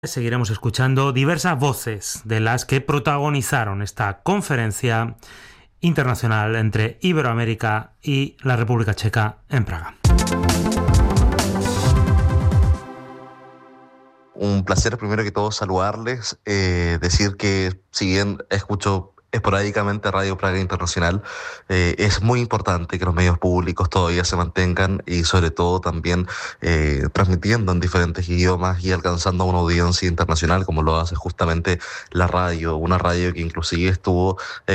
Seguiremos escuchando diversas voces de las que protagonizaron esta conferencia internacional entre Iberoamérica y la República Checa en Praga. Un placer, primero que todo, saludarles, decir que si bien escucho esporádicamente Radio Praga Internacional, es muy importante que los medios públicos todavía se mantengan y sobre todo también transmitiendo en diferentes idiomas y alcanzando a una audiencia internacional como lo hace justamente la radio, una radio que inclusive estuvo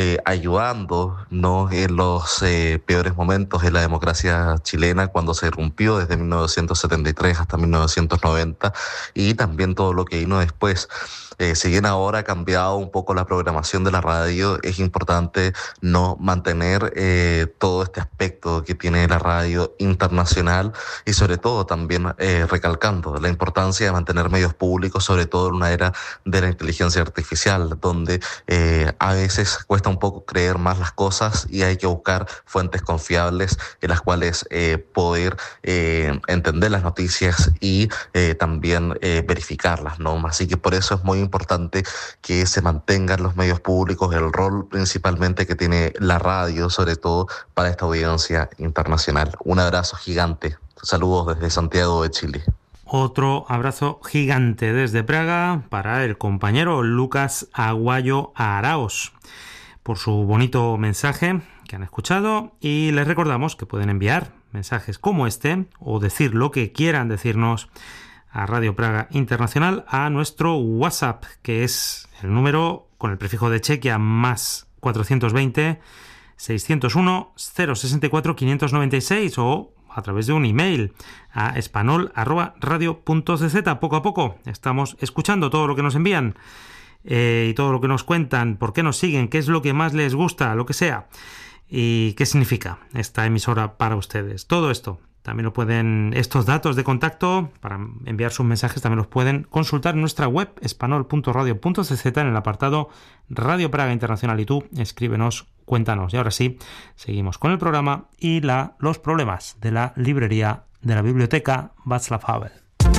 ayudándonos en los peores momentos de la democracia chilena cuando se irrumpió desde 1973 hasta 1990 y también todo lo que vino después. Si bien ahora ha cambiado un poco la programación de la radio, es importante no mantener todo este aspecto que tiene la radio internacional y sobre todo también recalcando la importancia de mantener medios públicos, sobre todo en una era de la inteligencia artificial, donde a veces cuesta un poco creer más las cosas y hay que buscar fuentes confiables en las cuales poder entender las noticias y también verificarlas, ¿no? Así que por eso es muy importante que se mantengan los medios públicos, el rol principalmente que tiene la radio, sobre todo para esta audiencia internacional. Un abrazo gigante. Saludos desde Santiago de Chile. Otro abrazo gigante desde Praga para el compañero Lucas Aguayo Araos por su bonito mensaje que han escuchado, y les recordamos que pueden enviar mensajes como este o decir lo que quieran decirnos a Radio Praga Internacional a nuestro WhatsApp, que es el número con el prefijo de Chequia más 420 601 064 596 o a través de un email a espanol@radio.cz. Poco a poco estamos escuchando todo lo que nos envían y todo lo que nos cuentan, por qué nos siguen, qué es lo que más les gusta, lo que sea, y qué significa esta emisora para ustedes. Todo esto también lo pueden, estos datos de contacto para enviar sus mensajes también los pueden consultar en nuestra web espanol.radio.cz en el apartado Radio Praga Internacional, y tú escríbenos, cuéntanos. Y ahora sí, seguimos con el programa y los problemas de la librería de la biblioteca Václav Havel.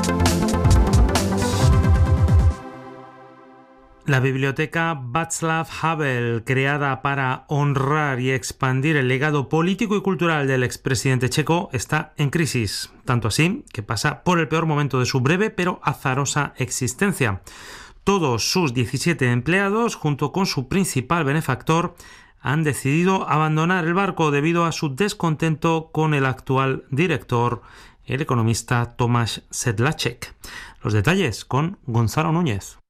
La biblioteca Václav Havel, creada para honrar y expandir el legado político y cultural del expresidente checo, está en crisis, tanto así que pasa por el peor momento de su breve pero azarosa existencia. Todos sus 17 empleados, junto con su principal benefactor, han decidido abandonar el barco debido a su descontento con el actual director, el economista Tomáš Sedláček. Los detalles con Gonzalo Núñez.